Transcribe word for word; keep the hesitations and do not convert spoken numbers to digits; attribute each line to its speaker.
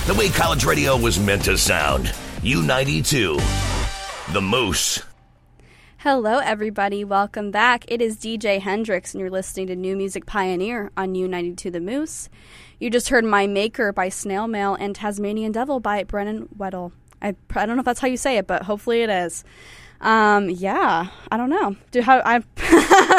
Speaker 1: The way college radio was meant to sound. U ninety-two. The Moose.
Speaker 2: Hello, everybody. Welcome back. It is D J Hendrix, and you're listening to New Music Pioneer on U ninety-two The Moose. You just heard My Maker by Snail Mail and Tasmanian Devil by Brennan Weddle. I, I don't know if that's how you say it, but hopefully it is. Um, yeah, I don't know. Do how I